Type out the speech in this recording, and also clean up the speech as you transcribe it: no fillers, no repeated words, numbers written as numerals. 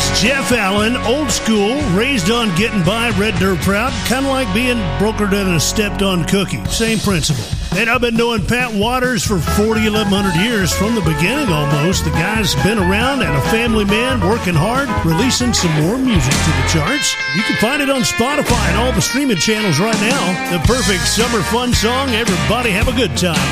Jeff Allen, old school, raised on getting by, red dirt proud, kind of like being brokered in a stepped-on cookie. Same principle. And I've been knowing Pat Waters for 1,100 years, from the beginning almost. The guy's been around and a family man, working hard, releasing some more music to the charts. You can find it on Spotify and all the streaming channels right now. The perfect summer fun song. Everybody have a good time.